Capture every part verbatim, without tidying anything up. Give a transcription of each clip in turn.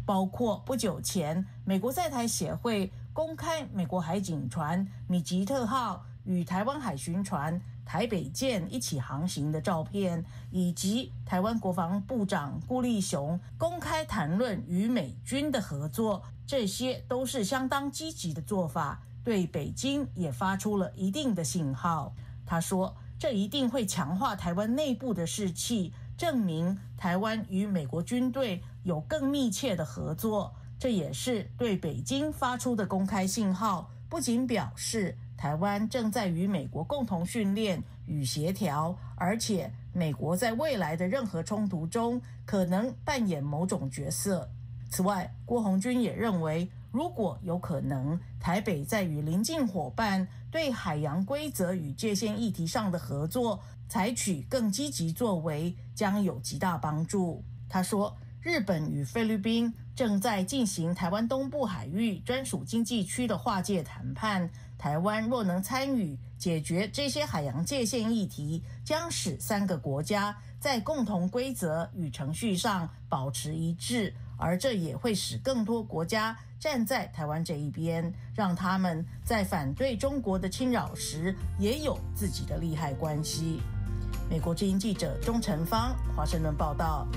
包括不久前美国在台协会公开美国海警船米吉特号与台湾海巡船台北舰一起航行的照片，以及台湾国防部长顾立雄公开谈论与美军的合作，这些都是相当积极的做法，对北京也发出了一定的信号。他说，这一定会强化台湾内部的士气，证明台湾与美国军队有更密切的合作，这也是对北京发出的公开信号，不仅表示台湾正在与美国共同训练与协调，而且美国在未来的任何冲突中可能扮演某种角色。此外，郭红军也认为，如果有可能，台北在与邻近伙伴对海洋规则与界限议题上的合作采取更积极作为，将有极大帮助。他说，日本与菲律宾正在进行台湾东部海域专属经济区的划界谈判，台湾若能参与解决这些海洋界限议题，将使三个国家在共同规则与程序上保持一致，而这也会使更多国家站在台湾这一边，让他们在反对中国的侵扰时也有自己的利害关系。美国之音记者钟成芳华盛顿报道。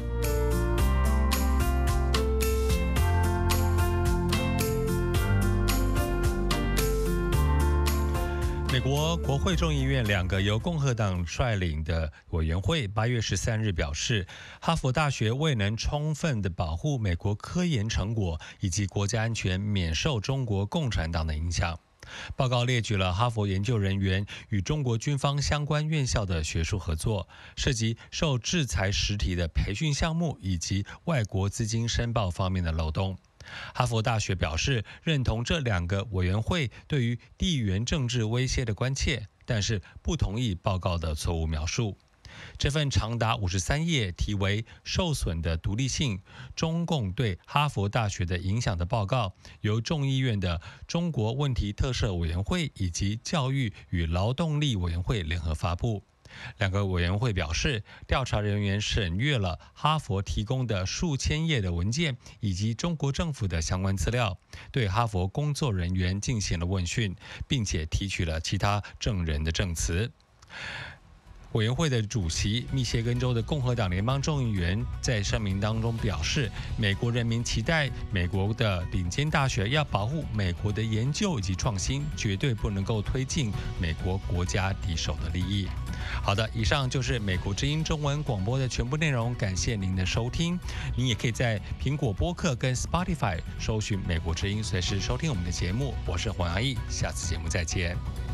美国国会众议院两个由共和党率领的委员会八月十三日表示，哈佛大学未能充分的保护美国科研成果以及国家安全免受中国共产党的影响。报告列举了哈佛研究人员与中国军方相关院校的学术合作，涉及受制裁实体的培训项目以及外国资金申报方面的漏洞。哈佛大学表示认同这两个委员会对于地缘政治威胁的关切，但是不同意报告的错误描述。这份长达五十三页、题为“受损的独立性：中共对哈佛大学的影响”的报告，由众议院的中国问题特设委员会以及教育与劳动力委员会联合发布。两个委员会表示，调查人员审阅了哈佛提供的数千页的文件以及中国政府的相关资料，对哈佛工作人员进行了问讯，并且提取了其他证人的证词。委员会的主席密歇根州的共和党联邦众议员在声明当中表示，美国人民期待美国的顶尖大学要保护美国的研究以及创新，绝对不能够推进美国国家敌手的利益。好的，以上就是美国之音中文广播的全部内容，感谢您的收听。您也可以在苹果播客跟 Spotify 搜寻美国之音，随时收听我们的节目。我是黄洋毅，下次节目再见。